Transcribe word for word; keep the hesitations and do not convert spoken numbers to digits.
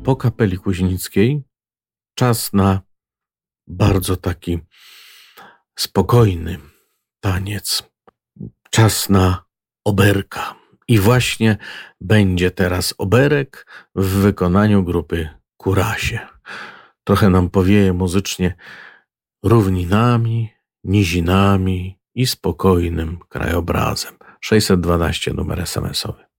po kapeli kuźnickiej czas na bardzo taki spokojny taniec. Czas na oberka. I właśnie będzie teraz oberek w wykonaniu grupy Kurasie. Trochę nam powieje muzycznie równinami, nizinami i spokojnym krajobrazem. sześćset dwanaście numer es em esowy.